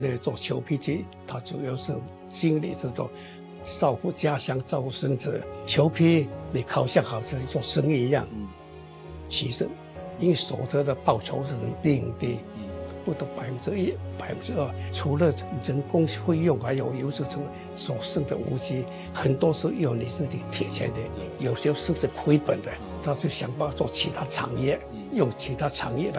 那做裘皮机，它主要是经理这种照顾家乡、照顾孙子。裘皮你烤箱好像做生意一样，其实因为所得的报酬是很低，不到1%、2%，除了人工费用，还有时候所剩的无息，很多是要你自己贴钱的，有些甚至亏本的，他就想办法做其他产业，用其他产业来。